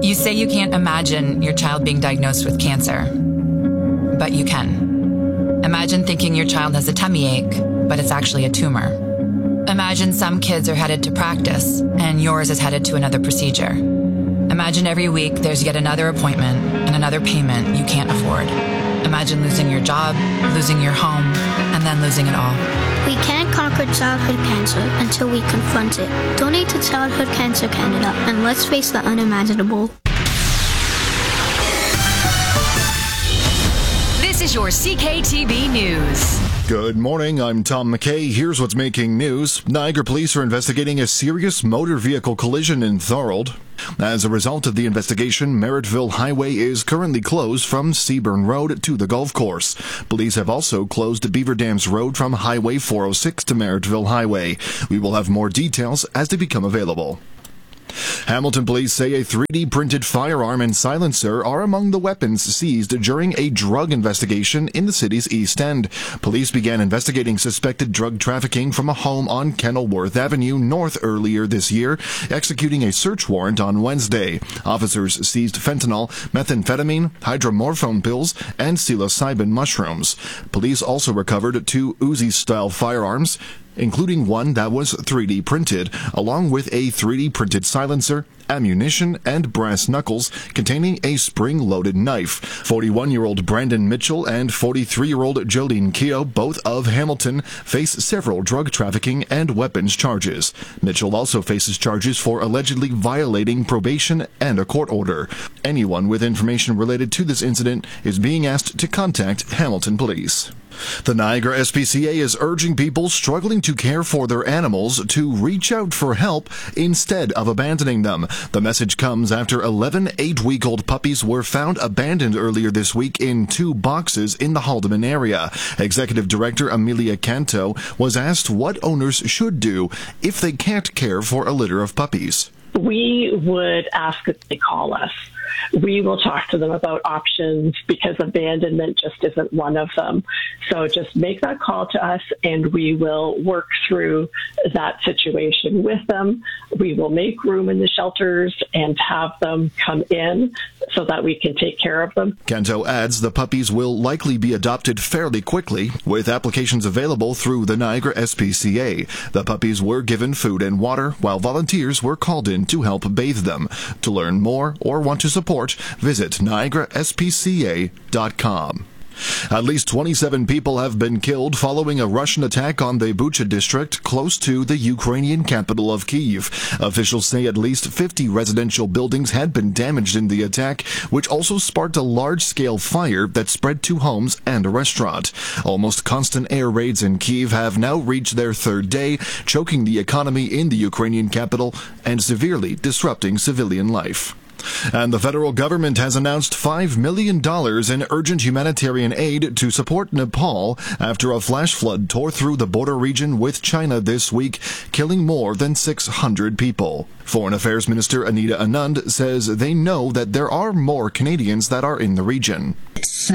You say you can't imagine your child being diagnosed with cancer, but you can. Imagine thinking your child has a tummy ache, but it's actually a tumor. Imagine some kids are headed to practice, and yours is headed to another procedure. Imagine every week there's yet another appointment and another payment you can't afford. Imagine losing your job, losing your home, and then losing it all. We can't conquer childhood cancer until we confront it. Donate to Childhood Cancer Canada, and let's face the unimaginable. This is your CKTB News. Good morning, I'm Tom McKay. Here's what's making news. Niagara police are investigating a serious motor vehicle collision in Thorold. As a result of the investigation, Merrittville Highway is currently closed from Seaburn Road to the golf course. Police have also closed Beaver Dams Road from Highway 406 to Merrittville Highway. We will have more details as they become available. Hamilton police say a 3D printed firearm and silencer are among the weapons seized during a drug investigation in the city's East End. Police began investigating suspected drug trafficking from a home on Kenilworth Avenue North earlier this year, executing a search warrant on Wednesday. Officers seized fentanyl, methamphetamine, hydromorphone pills, and psilocybin mushrooms. Police also recovered 2 Uzi-style firearms, including one that was 3D printed, along with a 3D printed silencer, ammunition, and brass knuckles containing a spring-loaded knife. 41-year-old Brandon Mitchell and 43-year-old Jolene Keogh, both of Hamilton, face several drug trafficking and weapons charges. Mitchell also faces charges for allegedly violating probation and a court order. Anyone with information related to this incident is being asked to contact Hamilton Police. The Niagara SPCA is urging people struggling to care for their animals to reach out for help instead of abandoning them. The message comes after 11 8-week-old puppies were found abandoned earlier this week in 2 boxes in the Haldimand area. Executive Director Amelia Canto was asked what owners should do if they can't care for a litter of puppies. We would ask that they call us. We will talk to them about options because abandonment just isn't one of them. So just make that call to us and we will work through that situation with them. We will make room in the shelters and have them come in so that we can take care of them. Canto adds the puppies will likely be adopted fairly quickly, with applications available through the Niagara SPCA. The puppies were given food and water, while volunteers were called in to help bathe them. To learn more or want to support, visit niagaraspca.com. At least 27 people have been killed following a Russian attack on the Bucha district close to the Ukrainian capital of Kyiv. Officials say at least 50 residential buildings had been damaged in the attack, which also sparked a large-scale fire that spread to homes and a restaurant. Almost constant air raids in Kyiv have now reached their 3rd day, choking the economy in the Ukrainian capital and severely disrupting civilian life. And the federal government has announced $5 million in urgent humanitarian aid to support Nepal after a flash flood tore through the border region with China this week, killing more than 600 people. Foreign Affairs Minister Anita Anand says they know that there are more Canadians that are in the region. It's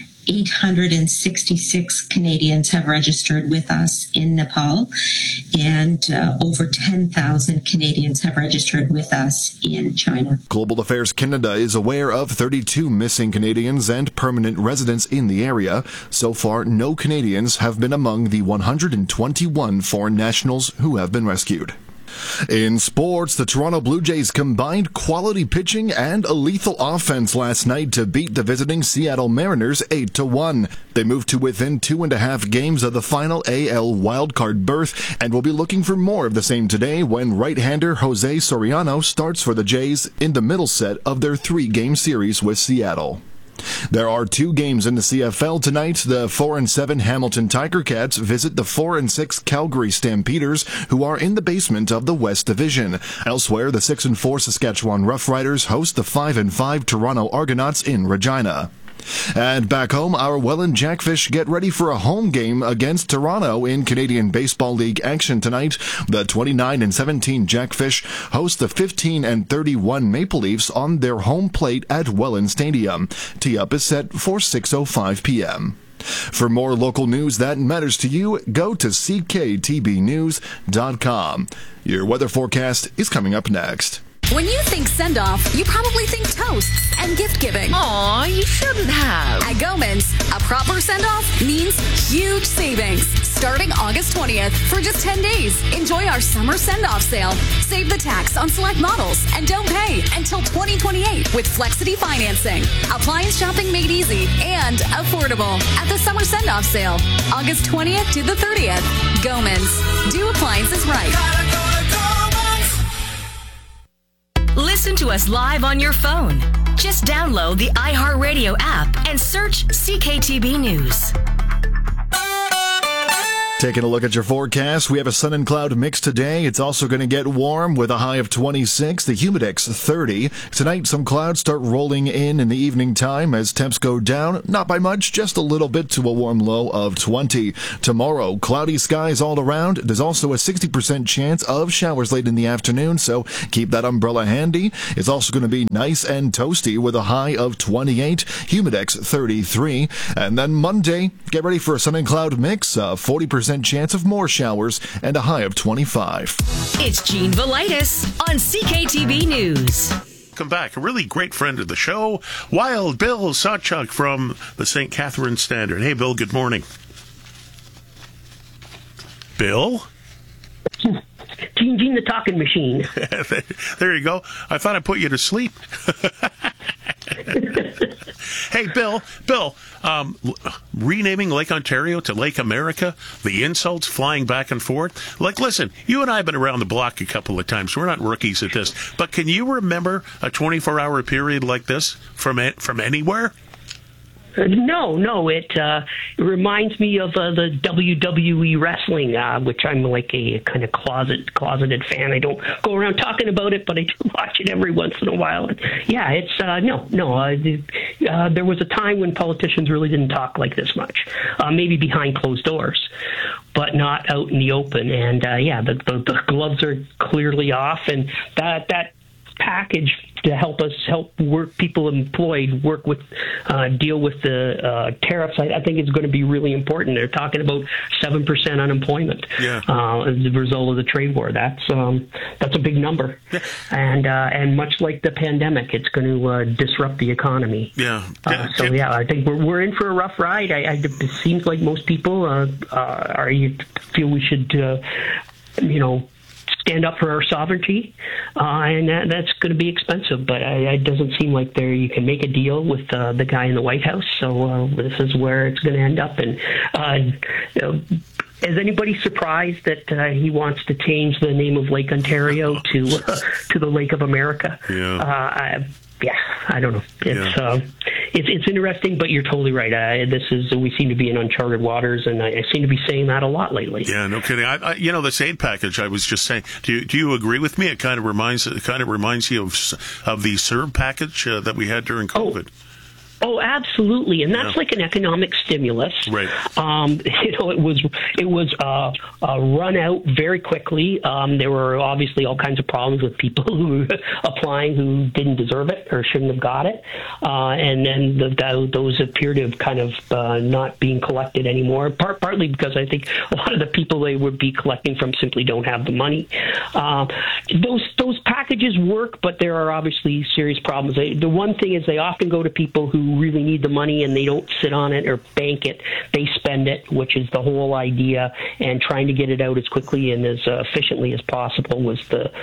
866 Canadians have registered with us in Nepal, and over 10,000 Canadians have registered with us in China. Global Affairs Canada is aware of 32 missing Canadians and permanent residents in the area. So far, no Canadians have been among the 121 foreign nationals who have been rescued. In sports, the Toronto Blue Jays combined quality pitching and a lethal offense last night to beat the visiting Seattle Mariners 8-1. They moved to within 2.5 games of the final AL wildcard berth and will be looking for more of the same today when right-hander Jose Soriano starts for the Jays in the middle set of their 3-game series with Seattle. There are 2 games in the CFL tonight. The 4-7 Hamilton Tiger Cats visit the 4-6 Calgary Stampeders, who are in the basement of the West Division. Elsewhere, the 6-4 Saskatchewan Roughriders host the 5-5 Toronto Argonauts in Regina. And back home, our Welland Jackfish get ready for a home game against Toronto in Canadian Baseball League action tonight. The 29-17 Jackfish host the 15-31 Maple Leafs on their home plate at Welland Stadium. Tee-up is set for 6:05 p.m. For more local news that matters to you, go to cktbnews.com. Your weather forecast is coming up next. When you think send-off, you probably think toasts and gift-giving. Aw, you shouldn't have. At Gomans, a proper send-off means huge savings. Starting August 20th for just 10 days. Enjoy our summer send-off sale. Save the tax on select models and don't pay until 2028 with Flexity financing. Appliance shopping made easy and affordable at the summer send-off sale. August 20th to the 30th. Gomans. Do appliances right. Listen to us live on your phone. Just download the iHeartRadio app and search CKTB News. Taking a look at your forecast, we have a sun and cloud mix today. It's also going to get warm with a high of 26, the humidex 30. Tonight, some clouds start rolling in the evening time as temps go down. Not by much, just a little bit to a warm low of 20. Tomorrow, cloudy skies all around. There's also a 60% chance of showers late in the afternoon, so keep that umbrella handy. It's also going to be nice and toasty with a high of 28, humidex 33. And then Monday, get ready for a sun and cloud mix, 40% chance of more showers and a high of 25. It's Gene Velitis on CKTB News. Welcome back. A really great friend of the show, Wild Bill Sawchuk from the St. Catharines Standard. Hey, Bill, good morning. Bill? Gene the talking machine. There you go. I thought I put you to sleep. Hey, Bill, renaming Lake Ontario to Lake America, the insults flying back and forth. Like, listen, you and I have been around the block a couple of times. We're not rookies at this. But can you remember a 24-hour period like this from anywhere? No. It reminds me of the WWE wrestling, which I'm like a kind of closeted fan. I don't go around talking about it, but I do watch it every once in a while. And yeah, it's there was a time when politicians really didn't talk like this much, maybe behind closed doors, but not out in the open. And the gloves are clearly off, and that package to help people employed deal with the tariffs, I think it's going to be really important. They're talking about 7% unemployment as a result of the trade war. That's a big number, and much like the pandemic, it's going to disrupt the economy. I think we're in for a rough ride. It seems like most people feel we should stand up for our sovereignty, and that's going to be expensive. But it doesn't seem like you can make a deal with the guy in the White House. So this is where it's going to end up. And is anybody surprised that he wants to change the name of Lake Ontario to the Lake of America? I don't know. It's interesting, but you're totally right. We seem to be in uncharted waters, and I seem to be saying that a lot lately. Yeah, no kidding. This aid package, I was just saying. Do you agree with me? It kind of reminds you of the CERB package that we had during COVID. Oh, absolutely, and that's like an economic stimulus. Right. It was run out very quickly. There were obviously all kinds of problems with people who were applying who didn't deserve it or shouldn't have got it, and then those appear to have kind of not being collected anymore. Partly because I think a lot of the people they would be collecting from simply don't have the money. Those packages work, but there are obviously serious problems. The one thing is they often go to people who really need the money, and they don't sit on it or bank it. They spend it, which is the whole idea, and trying to get it out as quickly and as efficiently as possible was the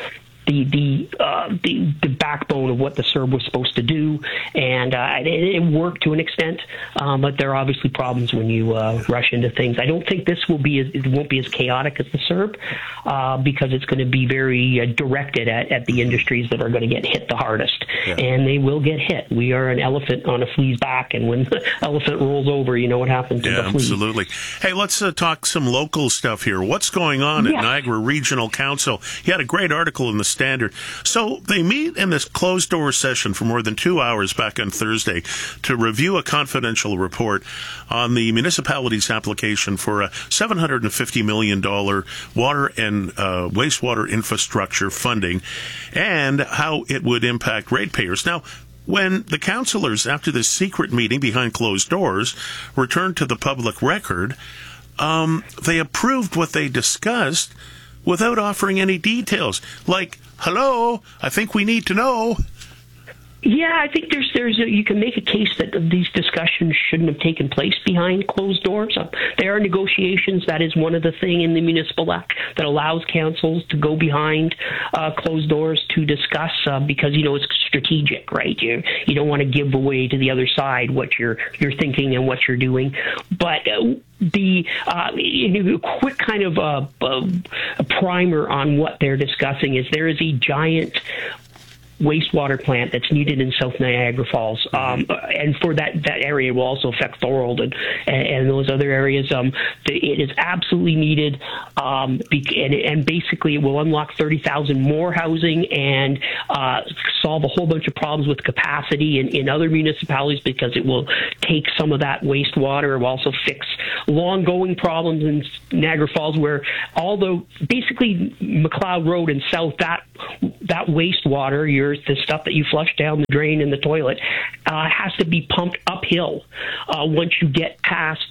backbone of what the CERB was supposed to do, and it worked to an extent, but there are obviously problems when you rush into things. I don't think it won't be as chaotic as the CERB, because it's going to be very directed at the industries that are going to get hit the hardest, and they will get hit. We are an elephant on a flea's back, and when the elephant rolls over, you know what happens to the flea. Absolutely. Hey, let's talk some local stuff here. What's going on at Niagara Regional Council? You had a great article in the Standard. So they meet in this closed-door session for more than 2 hours back on Thursday to review a confidential report on the municipality's application for a $750 million water and wastewater infrastructure funding and how it would impact ratepayers. Now, when the councillors, after this secret meeting behind closed doors, returned to the public record, they approved what they discussed without offering any details, like hello, I think we need to know. Yeah, I think you can make a case that these discussions shouldn't have taken place behind closed doors. There are negotiations. That is one of the things in the Municipal Act that allows councils to go behind closed doors to discuss because, it's strategic, right? You don't want to give away to the other side what you're thinking and what you're doing. But the quick kind of a primer on what they're discussing is there is a giant wastewater plant that's needed in South Niagara Falls, and for that area will also affect Thorold and those other areas. It is absolutely needed, and basically it will unlock 30,000 more housing and solve a whole bunch of problems with capacity in other municipalities because it will take some of that wastewater. It will also fix long-going problems in Niagara Falls where although basically McLeod Road and south, that wastewater, the stuff that you flush down the drain in the toilet, has to be pumped uphill once you get past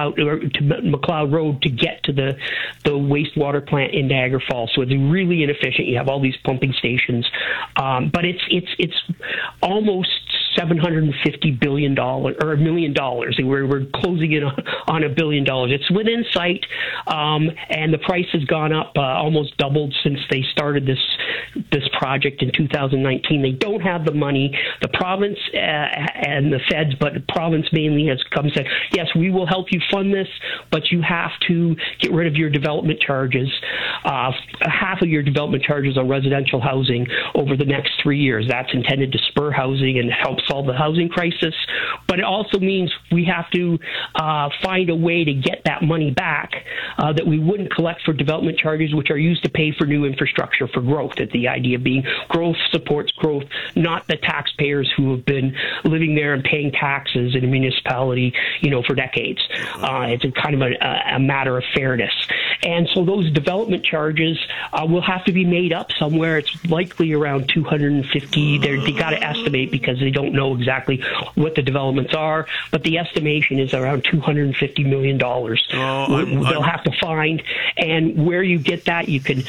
McLeod Road to get to the wastewater plant in Niagara Falls. So it's really inefficient. You have all these pumping stations, but it's almost $750 billion or $1 million. We're closing in on $1 billion. It's within sight, and the price has gone up, almost doubled since they started this project in 2019. They don't have the money. The province and the feds, but the province mainly has come and said, yes, we will help you fund this, but you have to get rid of your development charges, half of your development charges on residential housing over the next 3 years. That's intended to spur housing and help solve the housing crisis. But it also means we have to find a way to get that money back that we wouldn't collect for development charges, which are used to pay for new infrastructure for growth. The idea being growth supports growth, not the taxpayers who have been living there and paying taxes in a municipality, for decades. It's a kind of a matter of fairness. And so those development charges will have to be made up somewhere. It's likely around 250. They got to estimate because they don't know exactly what the developments are, but the estimation is around $250 million. They'll have to find, and where you get that,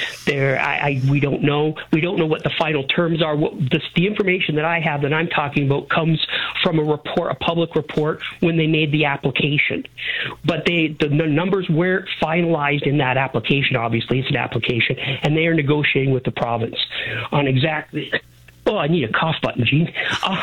we don't know. We don't know what the final terms are. The information that I have that I'm talking about comes from a public report when they made the application. But the numbers weren't finalized in that application. Obviously, it's an application, and they are negotiating with the province on exactly. Oh, I need a cough button, Gene.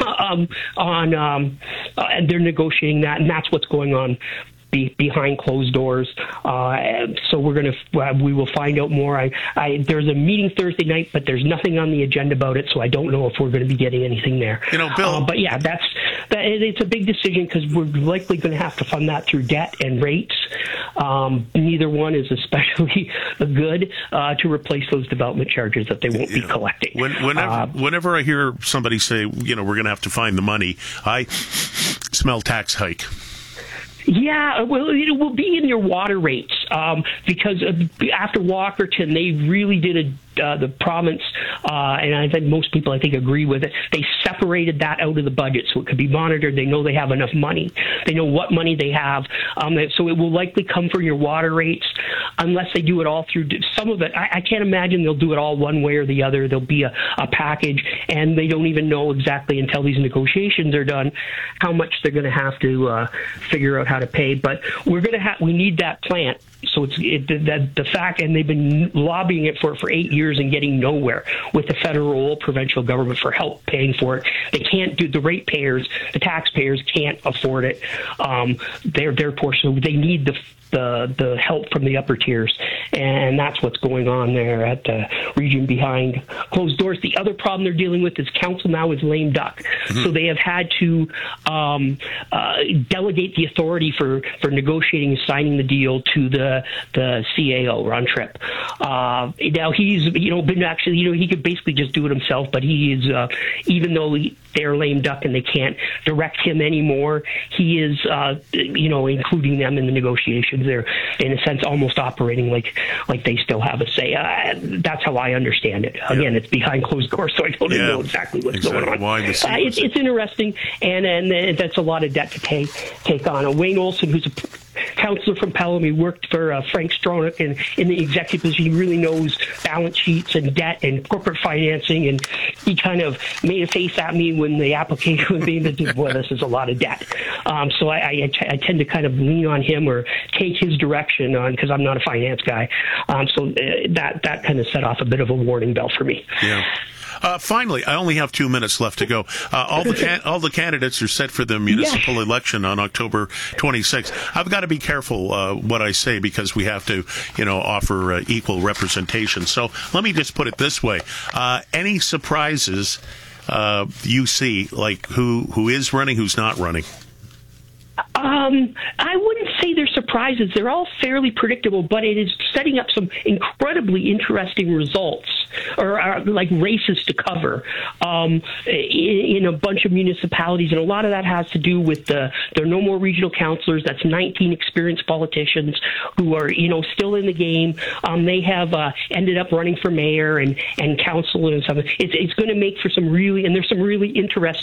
And they're negotiating that, and that's what's going on behind closed doors. So we will find out more. There's a meeting Thursday night, but there's nothing on the agenda about it, so I don't know if we're going to be getting anything there. Bill. But yeah, it's a big decision because we're likely going to have to fund that through debt and rates. Neither one is especially good to replace those development charges that they won't be collecting. Whenever I hear somebody say, we're going to have to find the money, I smell tax hike. Yeah, well, it will be in your water rates because after Walkerton, they really did the province, and I think most people, agree with it. They separated that out of the budget so it could be monitored. They know they have enough money. They know what money they have. So it will likely come from your water rates unless they do it all through some of it. I can't imagine they'll do it all one way or the other. There'll be a package, and they don't even know exactly until these negotiations are done how much they're going to have to figure out how to pay. But we need that plant. So the fact, and they've been lobbying it for 8 years and getting nowhere with the federal or provincial government for help paying for it. They can't do the ratepayers, the taxpayers can't afford it. They're poor, so they need the help from the upper tiers, and that's what's going on there at the region behind closed doors. The other problem they're dealing with is council now is lame duck, so they have had to delegate the authority for negotiating and signing the deal to the CAO, Ron Tripp. Now he's been actually he could basically just do it himself, but he is even though they're lame duck and they can't direct him anymore, he is including them in the negotiations. They're in a sense almost operating like they still have a say. That's how I understand it. Again, it's behind closed doors, so I don't even know exactly what's going on. It's interesting, and that's a lot of debt to take on. Wayne Olson, who's counselor from Pelham. He worked for Frank Stronach in the executive position. He really knows balance sheets and debt and corporate financing, and he kind of made a face at me when the application was being done. Boy, this is a lot of debt. So I tend to kind of lean on him or take his direction on, because I'm not a finance guy. So that kind of set off a bit of a warning bell for me. Yeah. Finally, I only have 2 minutes left to go. All the candidates are set for the municipal election on October 26th. I've got to be careful what I say, because we have to, offer equal representation. So let me just put it this way: any surprises you see, like who is running, who's not running? I wouldn't say they're surprises. They're all fairly predictable, but it is setting up some incredibly interesting results, or like races to cover in a bunch of municipalities. And a lot of that has to do with there are no more regional councillors. That's 19 experienced politicians who are, still in the game. They have ended up running for mayor and council and stuff. It's going to make for there's some really interesting